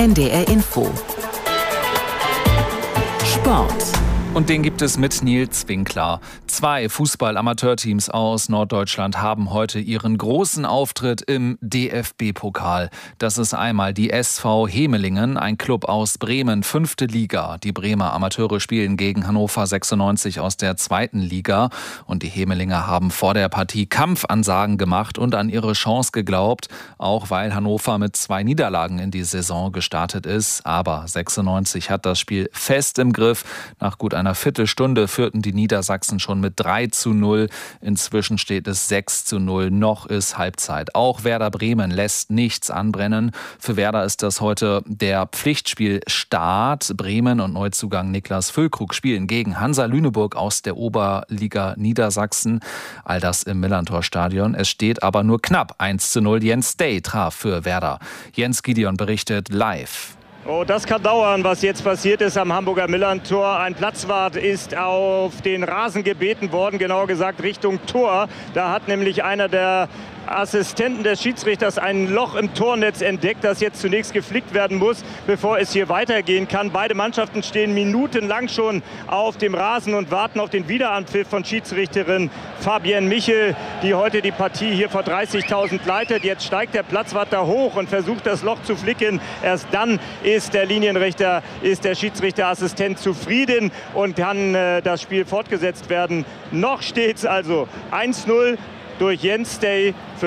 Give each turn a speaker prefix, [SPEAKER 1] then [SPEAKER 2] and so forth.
[SPEAKER 1] NDR Info. Sport.
[SPEAKER 2] Und den gibt es mit Nils Winkler. 2 Fußball-Amateurteams aus Norddeutschland haben heute ihren großen Auftritt im DFB-Pokal. Das ist einmal die SV Hemelingen, ein Club aus Bremen, 5. Liga. Die Bremer Amateure spielen gegen Hannover 96 aus der 2. Liga. Und die Hemelinger haben vor der Partie Kampfansagen gemacht und an ihre Chance geglaubt, auch weil Hannover mit 2 Niederlagen in die Saison gestartet ist. Aber 96 hat das Spiel fest im Griff. Nach gut einer Viertelstunde führten die Niedersachsen schon mit 3:0. Inzwischen steht es 6:0. Noch ist Halbzeit. Auch Werder Bremen lässt nichts anbrennen. Für Werder ist das heute der Pflichtspielstart. Bremen und Neuzugang Niklas Füllkrug spielen gegen Hansa Lüneburg aus der Oberliga Niedersachsen. All das im Millantor-Stadion. Es steht aber nur knapp 1:0. Jens Day traf für Werder. Jens Gideon berichtet live.
[SPEAKER 3] Oh, das kann dauern, was jetzt passiert ist am Hamburger Millantor. Ein Platzwart ist auf den Rasen gebeten worden, genauer gesagt Richtung Tor. Da hat nämlich einer der Assistenten des Schiedsrichters ein Loch im Tornetz entdeckt, das jetzt zunächst geflickt werden muss, bevor es hier weitergehen kann. Beide Mannschaften stehen minutenlang schon auf dem Rasen und warten auf den Wiederanpfiff von Schiedsrichterin Fabienne Michel, die heute die Partie hier vor 30.000 leitet. Jetzt steigt der Platzwart da hoch und versucht, das Loch zu flicken. Erst dann ist der Schiedsrichterassistent zufrieden und kann das Spiel fortgesetzt werden. Noch steht es also 1:0 durch Jens Day für